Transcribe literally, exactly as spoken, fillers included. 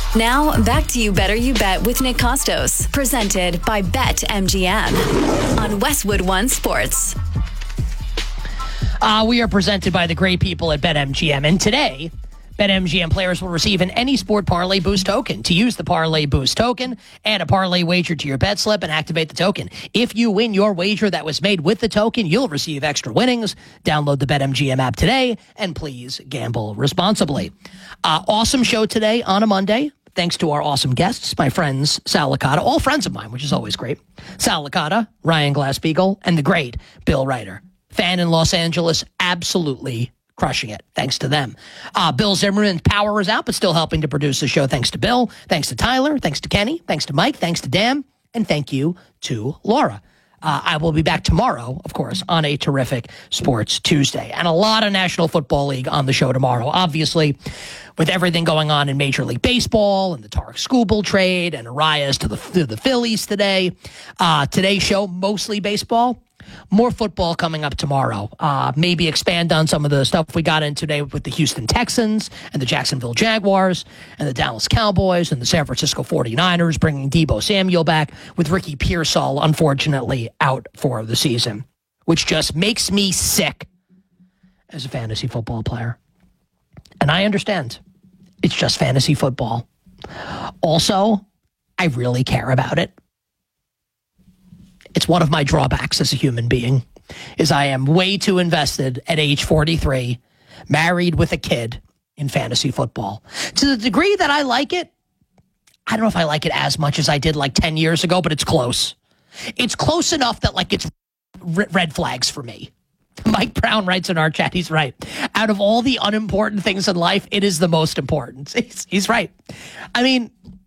Now, back to You Better You Bet with Nick Costos, presented by BetMGM on Westwood One Sports. Uh, we are presented by the great people at BetMGM, and today, BetMGM players will receive an Any Sport Parlay Boost token. To use the Parlay Boost token, add a parlay wager to your bet slip and activate the token. If you win your wager that was made with the token, you'll receive extra winnings. Download the BetMGM app today, and please gamble responsibly. Uh, awesome show today on a Monday. Thanks to our awesome guests, my friends Sal Licata, all friends of mine, which is always great. Sal Licata, Ryan Glass-Beagle, and the great Bill Ryder. Fan in Los Angeles, absolutely crushing it. Thanks to them. Uh, Bill Zimmerman's power is out, but still helping to produce the show. Thanks to Bill. Thanks to Tyler. Thanks to Kenny. Thanks to Mike. Thanks to Dan. And thank you to Laura. Uh, I will be back tomorrow, of course, on a terrific Sports Tuesday. And a lot of National Football League on the show tomorrow. Obviously, with everything going on in Major League Baseball and the Tarek Skubal trade and Arias to the, to the Phillies today. Uh, today's show, mostly baseball. More football coming up tomorrow. Uh, maybe expand on some of the stuff we got in today with the Houston Texans and the Jacksonville Jaguars and the Dallas Cowboys and the San Francisco forty-niners, bringing Deebo Samuel back with Ricky Pearsall, unfortunately, out for the season, which just makes me sick as a fantasy football player. And I understand. It's just fantasy football. Also, I really care about it. It's one of my drawbacks as a human being, is I am way too invested at age forty-three, married with a kid, in fantasy football. To the degree that I like it, I don't know if I like it as much as I did like ten years ago, but it's close. It's close enough that like it's red flags for me. Mike Brown writes in our chat, he's right. Out of all the unimportant things in life, it is the most important. He's, he's right. I mean,